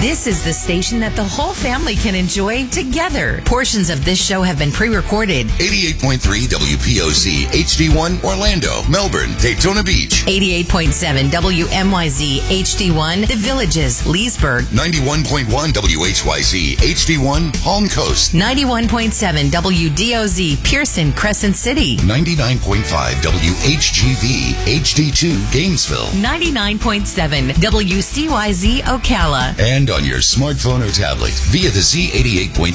This is the station that the whole family can enjoy together. Portions of this show have been pre-recorded. 88.3 WPOC HD1 Orlando, Melbourne, Daytona Beach. 88.7 WMYZ HD1 The Villages, Leesburg. 91.1 WHYZ HD1 Palm Coast. 91.7 WDOZ Pearson, Crescent City. 99.5 WHGV HD2 Gainesville. 99.7 WCYZ Ocala. And on your smartphone or tablet via the Z88.3